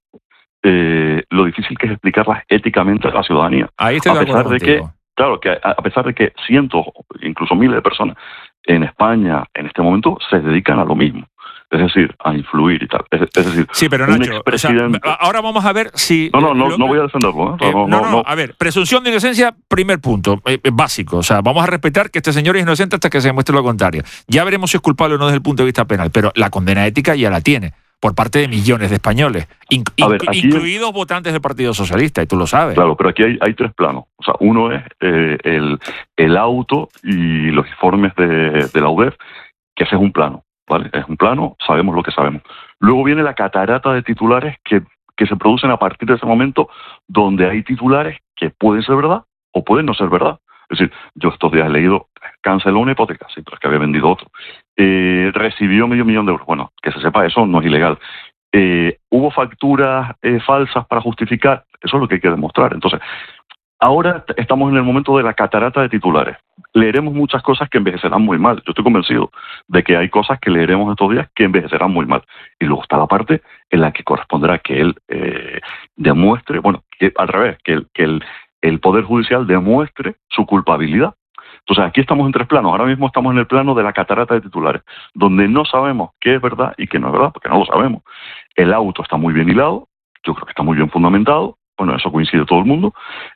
eh, lo difícil que es explicarlas éticamente a la ciudadanía. Ahí estoy a de pesar de contigo. que, claro, que a, a pesar de que cientos, incluso miles de personas en España en este momento se dedican a lo mismo, es decir, a influir y tal. Es, es decir, sí, pero un Nacho, expresidente... o sea, ahora vamos a ver si... No, no, no, lo, no voy a defenderlo. ¿eh? Eh, no, no, no, no, no, a ver, presunción de inocencia, primer punto, eh, básico. O sea, vamos a respetar que este señor es inocente hasta que se demuestre lo contrario. Ya veremos si es culpable o no desde el punto de vista penal, pero la condena ética ya la tiene, por parte de millones de españoles, in, a ver, aquí incluidos es... votantes del Partido Socialista, y tú lo sabes. Claro, pero aquí hay, hay tres planos. O sea, uno es eh, el, el auto y los informes de, de la U D E F, que ese es un plano, ¿vale? Es un plano, sabemos lo que sabemos. Luego viene la catarata de titulares que, que se producen a partir de ese momento, donde hay titulares que pueden ser verdad o pueden no ser verdad. Es decir, yo estos días he leído, canceló una hipoteca, sí, pero es que había vendido otro. Eh, recibió medio millón de euros. Bueno, que se sepa, eso no es ilegal. Eh, ¿Hubo facturas eh, falsas para justificar? Eso es lo que hay que demostrar. Entonces, ahora estamos en el momento de la catarata de titulares. Leeremos muchas cosas que envejecerán muy mal. Yo estoy convencido de que hay cosas que leeremos estos días que envejecerán muy mal. Y luego está la parte en la que corresponderá que él eh, demuestre, bueno, que, al revés, que, el, que el, el Poder Judicial demuestre su culpabilidad. Entonces, aquí estamos en tres planos. Ahora mismo estamos en el plano de la catarata de titulares, donde no sabemos qué es verdad y qué no es verdad, porque no lo sabemos. El auto está muy bien hilado, yo creo que está muy bien fundamentado. Bueno, eso coincide todo el mundo.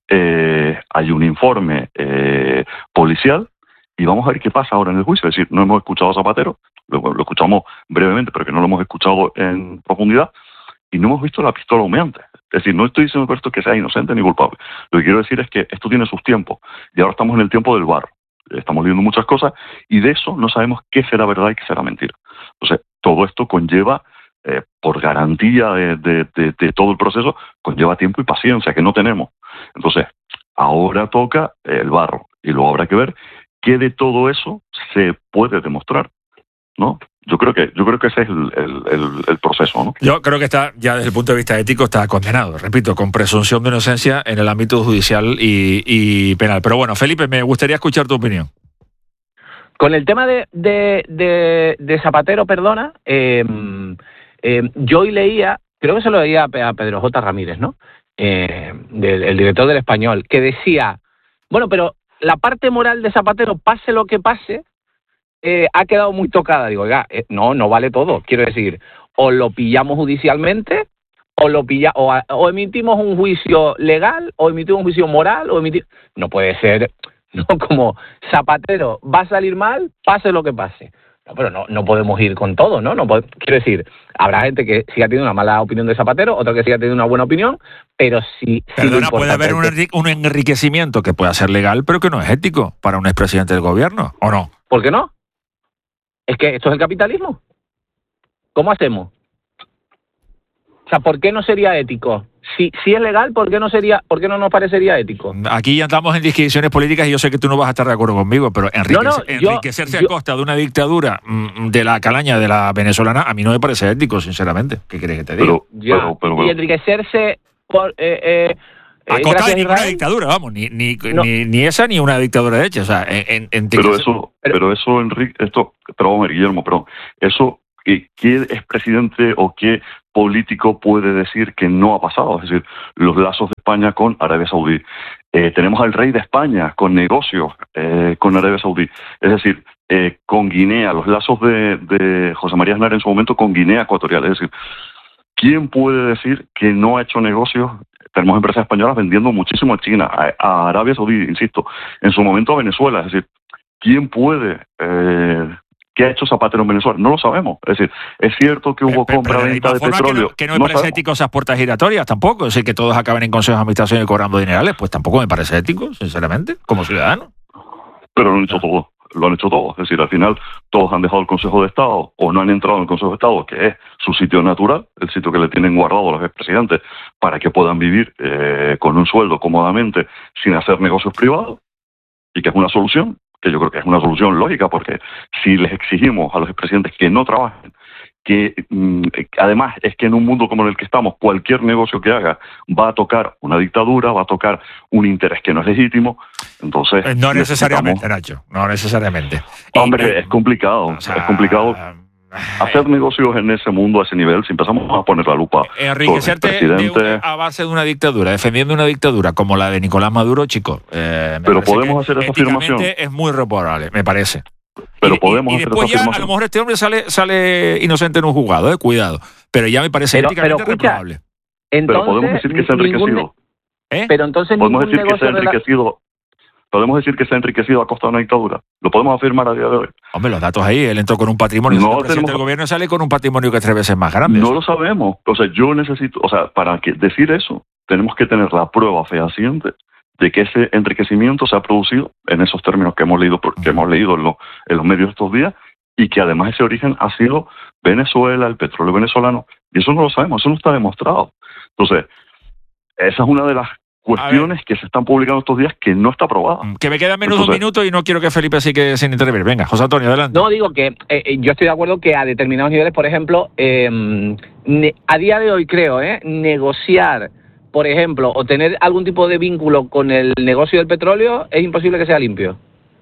Eh, hay un informe eh, policial y vamos a ver qué pasa ahora en el juicio. Es decir, no hemos escuchado a Zapatero, lo, lo escuchamos brevemente, pero que no lo hemos escuchado en profundidad, y no hemos visto la pistola humeante. Es decir, no estoy diciendo esto que sea inocente ni culpable. Lo que quiero decir es que esto tiene sus tiempos y ahora estamos en el tiempo del barro. Estamos viendo muchas cosas y de eso no sabemos qué será verdad y qué será mentira. Entonces, todo esto conlleva... Eh, por garantía de, de, de, de todo el proceso, conlleva tiempo y paciencia que no tenemos. Entonces, ahora toca el barro y luego habrá que ver qué de todo eso se puede demostrar, ¿no? Yo creo que yo creo que ese es el, el, el, el proceso, ¿no? Yo creo que está, ya desde el punto de vista ético, está condenado, repito, con presunción de inocencia en el ámbito judicial y, y penal. Pero bueno, Felipe, me gustaría escuchar tu opinión. Con el tema de, de, de, de Zapatero, perdona, eh, Eh, yo hoy leía, creo que se lo leía a Pedro J. Ramírez, ¿no? Eh, del, el director del Español, que decía, bueno, pero la parte moral de Zapatero, pase lo que pase, eh, ha quedado muy tocada. Digo, oiga, eh, no, no vale todo. Quiero decir, o lo pillamos judicialmente, o lo pilla, o, o emitimos un juicio legal, o emitimos un juicio moral, o emitimos... No puede ser, no como Zapatero va a salir mal, pase lo que pase. No, pero no, no podemos ir con todo, ¿no? no puede, quiero decir, habrá gente que siga teniendo una mala opinión de Zapatero, otra que siga teniendo una buena opinión, pero sí... Perdona, sí puede haber un, enrique, un enriquecimiento que pueda ser legal, pero que no es ético para un expresidente del gobierno, ¿o no? ¿Por qué no? Es que esto es el capitalismo. ¿Cómo hacemos? O sea, ¿por qué no sería ético Si, si es legal, ¿por qué no sería, por qué no nos parecería ético? Aquí ya estamos en disquisiciones políticas y yo sé que tú no vas a estar de acuerdo conmigo, pero enriquecer, no, no, yo, enriquecerse yo, a costa de una dictadura de la calaña de la venezolana, a mí no me parece ético, sinceramente. ¿Qué quieres que te diga? Pero, ya, pero, pero, pero. Y enriquecerse por... Eh, eh, a costa de ninguna dictadura, vamos, ni ni, no. ni ni esa ni una dictadura de hecha, o sea, en, en pero eso, pero, pero eso, Enrique, esto, perdón, Guillermo, pero eso, ¿qué expresidente o qué político puede decir que no ha pasado? Es decir, los lazos de España con Arabia Saudí. Eh, tenemos al rey de España con negocios eh, con Arabia Saudí. Es decir, eh, con Guinea, los lazos de, de José María Aznar en su momento con Guinea Ecuatorial. Es decir, ¿quién puede decir que no ha hecho negocios? Tenemos empresas españolas vendiendo muchísimo a China, a, a Arabia Saudí, insisto, en su momento a Venezuela. Es decir, ¿quién puede... Eh, ¿qué ha hecho Zapatero en Venezuela? No lo sabemos. Es decir, es cierto que hubo compra-venta de petróleo. Que no, que no me no parece sabemos. ético esas puertas giratorias tampoco. Es decir, que todos acaben en consejos de administración y cobrando dinerales, pues tampoco me parece ético, sinceramente, como ciudadano. Pero lo han hecho todo. Lo han hecho todo. Es decir, al final todos han dejado el Consejo de Estado o no han entrado en el Consejo de Estado, que es su sitio natural, el sitio que le tienen guardado los expresidentes para que puedan vivir eh, con un sueldo cómodamente sin hacer negocios privados, y que es una solución, que yo creo que es una solución lógica, porque si les exigimos a los expresidentes que no trabajen, que mmm, además es que en un mundo como en el que estamos, cualquier negocio que haga va a tocar una dictadura, va a tocar un interés que no es legítimo, entonces... No necesariamente, Nacho, no necesariamente. Hombre, y, es complicado, o sea, es complicado hacer negocios en ese mundo, a ese nivel, si empezamos a poner la lupa... Enriquecerte de una, a base de una dictadura, defendiendo una dictadura como la de Nicolás Maduro, chico... Eh, Pero podemos hacer esa afirmación. Es muy reprobable, me parece. Pero y, podemos y, y después ya a lo mejor este hombre sale sale inocente en un juzgado, eh, cuidado. Pero ya me parece pero, éticamente pero, escucha, reprobable. Entonces, pero podemos decir que se ha enriquecido. ¿Eh? Pero entonces podemos decir que se ha la... enriquecido. Podemos decir que se ha enriquecido a costa de una dictadura. Lo podemos afirmar a día de hoy. Hombre, los datos ahí, él entró con un patrimonio. No el presidente tenemos... del gobierno sale con un patrimonio que es tres veces más grande. No lo sabemos. O sea, yo necesito, o sea, para que decir eso, tenemos que tener la prueba fehaciente de que ese enriquecimiento se ha producido en esos términos que hemos leído, que hemos leído en, lo, en los medios estos días, y que además ese origen ha sido Venezuela, el petróleo venezolano, y eso no lo sabemos, eso no está demostrado. Entonces, esa es una de las cuestiones que se están publicando estos días que no está probada. Que me quedan menos de un minuto y no quiero que Felipe así que sin intervenir. Venga, José Antonio, adelante. No, digo que eh, yo estoy de acuerdo que a determinados niveles, por ejemplo, eh, ne- a día de hoy creo, eh, negociar, por ejemplo, o tener algún tipo de vínculo con el negocio del petróleo es imposible que sea limpio.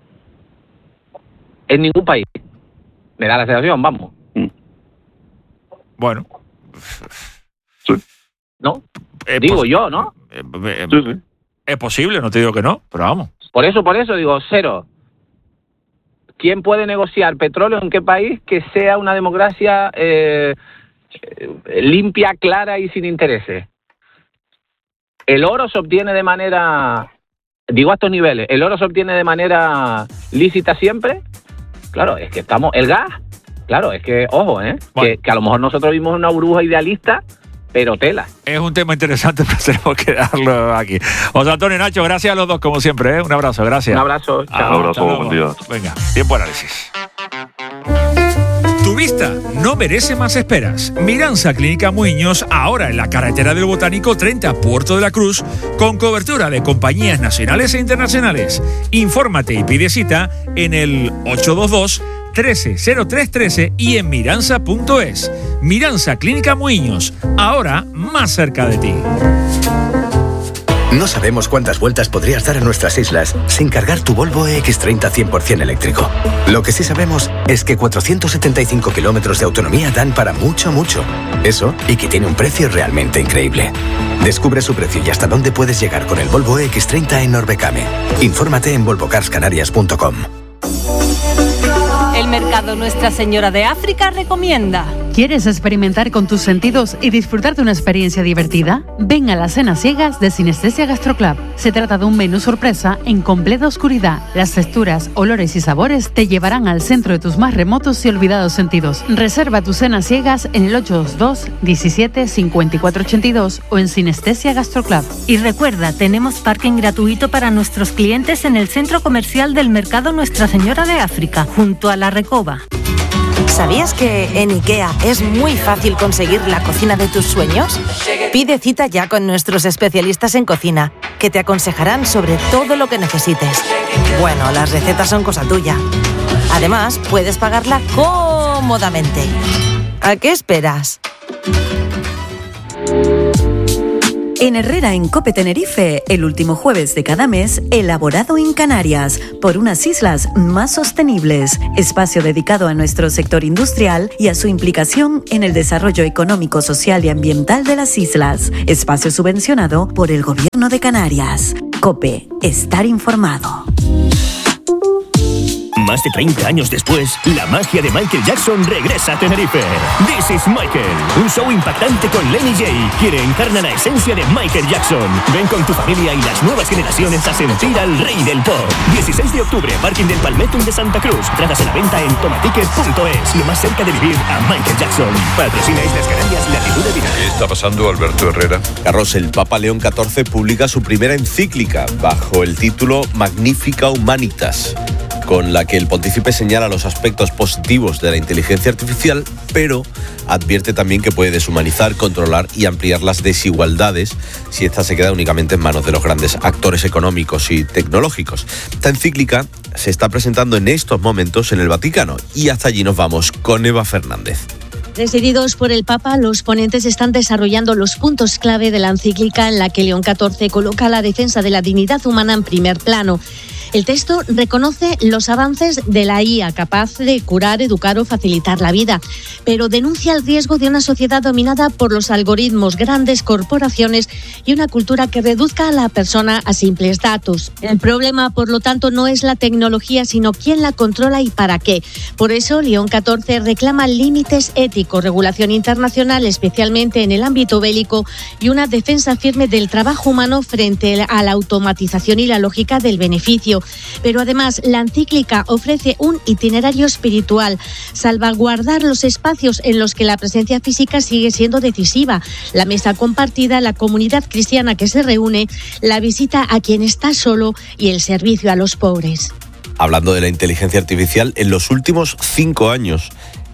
En ningún país. Me da la sensación, vamos. Bueno. Sí. ¿No? Eh, digo pues, yo, ¿no? Eh, eh, sí, sí. Es posible, no te digo que no, pero vamos. Por eso, por eso digo, cero. ¿Quién puede negociar petróleo en qué país que sea una democracia eh, limpia, clara y sin intereses? El oro se obtiene de manera, digo a estos niveles, el oro se obtiene de manera lícita siempre. Claro, es que estamos, el gas, claro, es que, ojo, ¿eh? Bueno. Que, que a lo mejor nosotros vimos una burbuja idealista, pero tela. Es un tema interesante, pero tenemos que darlo aquí. José Antonio, Nacho, gracias a los dos, como siempre, ¿eh? Un abrazo, gracias. Un abrazo, chao. Un abrazo, buen día. Venga, tiempo análisis. Tu vista no merece más esperas. Miranza Clínica Muiños, ahora en la carretera del Botánico treinta, Puerto de la Cruz, con cobertura de compañías nacionales e internacionales. Infórmate y pide cita en el ocho dos dos, trece cero tres trece y en miranza punto es. Miranza Clínica Muiños, ahora más cerca de ti. No sabemos cuántas vueltas podrías dar a nuestras islas sin cargar tu Volvo E X treinta cien por ciento eléctrico. Lo que sí sabemos es que cuatrocientos setenta y cinco kilómetros de autonomía dan para mucho, mucho. Eso, y que tiene un precio realmente increíble. Descubre su precio y hasta dónde puedes llegar con el Volvo E X treinta en Orbecame. Infórmate en volvo cars canarias punto com. El Mercado Nuestra Señora de África recomienda. ¿Quieres experimentar con tus sentidos y disfrutar de una experiencia divertida? Ven a las cenas ciegas de Sinestesia Gastroclub. Se trata de un menú sorpresa en completa oscuridad. Las texturas, olores y sabores te llevarán al centro de tus más remotos y olvidados sentidos. Reserva tus cenas ciegas en el ocho dos dos, diecisiete, cincuenta y cuatro ochenta y dos o en Sinestesia Gastroclub. Y recuerda, tenemos parking gratuito para nuestros clientes en el centro comercial del Mercado Nuestra Señora de África, junto a la Recoba. ¿Sabías que en IKEA es muy fácil conseguir la cocina de tus sueños? Pide cita ya con nuestros especialistas en cocina, que te aconsejarán sobre todo lo que necesites. Bueno, las recetas son cosa tuya. Además, puedes pagarla cómodamente. ¿A qué esperas? En Herrera, en Cope Tenerife, el último jueves de cada mes, elaborado en Canarias, por unas islas más sostenibles. Espacio dedicado a nuestro sector industrial y a su implicación en el desarrollo económico, social y ambiental de las islas. Espacio subvencionado por el Gobierno de Canarias. Cope, estar informado. Más de treinta años después, la magia de Michael Jackson regresa a Tenerife. This is Michael, un show impactante con Lenny J, quien encarna la esencia de Michael Jackson. Ven con tu familia y las nuevas generaciones a sentir al rey del pop. dieciséis de octubre, Parking del Palmetum de Santa Cruz. Entradas a la venta en tomaticket punto es. Lo más cerca de vivir a Michael Jackson. Patrocina Islas Canarias y Latitud de Vida. ¿Qué está pasando, Alberto Herrera? Carlos, el Papa León catorce publica su primera encíclica bajo el título Magnifica Humanitas, con la que el pontífice señala los aspectos positivos de la inteligencia artificial, pero advierte también que puede deshumanizar, controlar y ampliar las desigualdades si esta se queda únicamente en manos de los grandes actores económicos y tecnológicos. Esta encíclica se está presentando en estos momentos en el Vaticano y hasta allí nos vamos con Eva Fernández. Presididos por el Papa, los ponentes están desarrollando los puntos clave de la encíclica en la que León catorce coloca la defensa de la dignidad humana en primer plano. El texto reconoce los avances de la I A capaz de curar, educar o facilitar la vida, pero denuncia el riesgo de una sociedad dominada por los algoritmos, grandes corporaciones y una cultura que reduzca a la persona a simples datos. El problema, por lo tanto, no es la tecnología, sino quién la controla y para qué. Por eso, León catorce reclama límites éticos, regulación internacional, especialmente en el ámbito bélico, y una defensa firme del trabajo humano frente a la automatización y la lógica del beneficio. Pero además, la encíclica ofrece un itinerario espiritual, salvaguardar los espacios en los que la presencia física sigue siendo decisiva, la mesa compartida, la comunidad cristiana que se reúne, la visita a quien está solo y el servicio a los pobres. Hablando de la inteligencia artificial, en los últimos cinco años,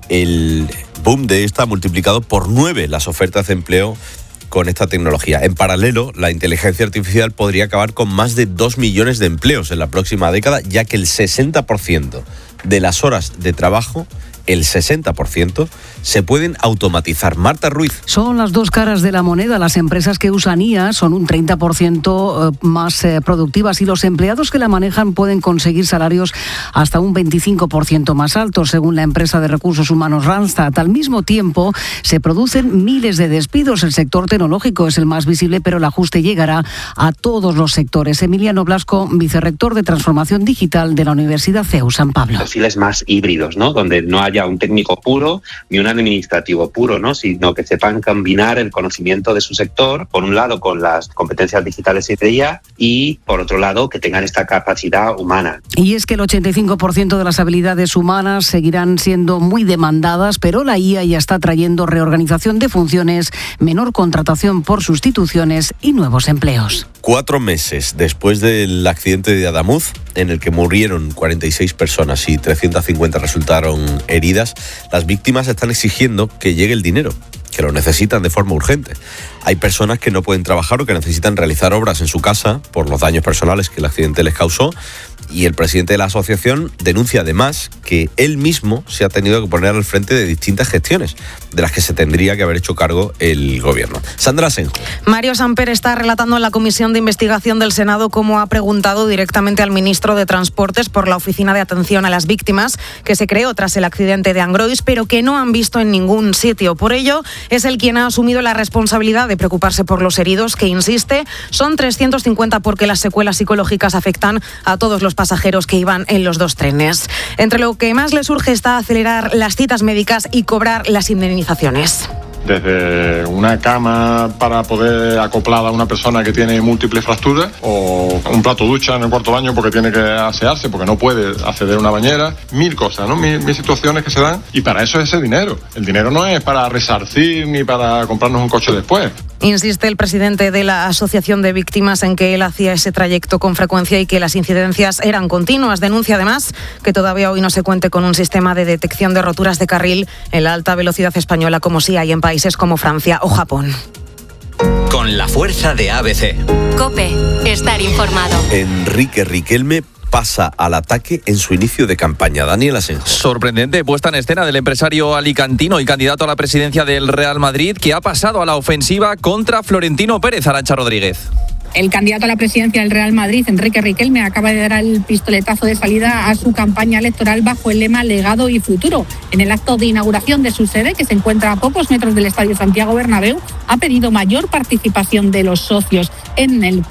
el boom de esta ha multiplicado por nueve las ofertas de empleo con esta tecnología. En paralelo, la inteligencia artificial podría acabar con más de dos millones de empleos en la próxima década, ya que el sesenta por ciento de las horas de trabajo, el sesenta por ciento, se pueden automatizar. Marta Ruiz. Son las dos caras de la moneda. Las empresas que usan I A son un treinta por ciento más productivas y los empleados que la manejan pueden conseguir salarios hasta un veinticinco por ciento más altos, según la empresa de recursos humanos Randstad. Al mismo tiempo, se producen miles de despidos. El sector tecnológico es el más visible, pero el ajuste llegará a todos los sectores. Emiliano Blasco, vicerrector de Transformación Digital de la Universidad C E U San Pablo. Perfiles más híbridos, ¿no? Donde no haya un técnico puro ni un administrativo puro, ¿no? Sino que sepan combinar el conocimiento de su sector, por un lado con las competencias digitales y de I A, y por otro lado que tengan esta capacidad humana. Y es que el ochenta y cinco por ciento de las habilidades humanas seguirán siendo muy demandadas, pero la I A ya está trayendo reorganización de funciones, menor contratación por sustituciones y nuevos empleos. Cuatro meses después del accidente de Adamuz, en el que murieron cuarenta y seis personas y trescientas cincuenta resultaron heridas, las víctimas están exigiendo que llegue el dinero, que lo necesitan de forma urgente. Hay personas que no pueden trabajar o que necesitan realizar obras en su casa por los daños personales que el accidente les causó, y el presidente de la asociación denuncia además que él mismo se ha tenido que poner al frente de distintas gestiones de las que se tendría que haber hecho cargo el gobierno. Sandra Senjo. Mario Samper está relatando en la Comisión de Investigación del Senado cómo ha preguntado directamente al ministro de Transportes por la Oficina de Atención a las Víctimas, que se creó tras el accidente de Angrois, pero que no han visto en ningún sitio. Por ello, es él quien ha asumido la responsabilidad de preocuparse por los heridos, que insiste, son trescientos cincuenta porque las secuelas psicológicas afectan a todos los pasajeros que iban en los dos trenes. Entre lo que más les urge está acelerar las citas médicas y cobrar las indemnizaciones. Desde una cama para poder acoplar a una persona que tiene múltiples fracturas, o un plato ducha en el cuarto baño porque tiene que asearse, porque no puede acceder a una bañera, mil cosas, ¿no? Mil, mil situaciones que se dan, y para eso es ese dinero. El dinero no es para resarcir ni para comprarnos un coche después. Insiste el presidente de la Asociación de Víctimas en que él hacía ese trayecto con frecuencia y que las incidencias eran continuas. Denuncia además que todavía hoy no se cuente con un sistema de detección de roturas de carril en la alta velocidad española como sí hay en países como Francia o Japón. Con la fuerza de A B C. COPE. Estar informado. Enrique Riquelme pasa al ataque en su inicio de campaña. Daniel Asenjo. Sorprendente puesta en escena del empresario alicantino y candidato a la presidencia del Real Madrid, que ha pasado a la ofensiva contra Florentino Pérez. Arancha Rodríguez. El candidato a la presidencia del Real Madrid, Enrique Riquelme, acaba de dar el pistoletazo de salida a su campaña electoral bajo el lema Legado y Futuro. En el acto de inauguración de su sede, que se encuentra a pocos metros del Estadio Santiago Bernabéu, ha pedido mayor participación de los socios en el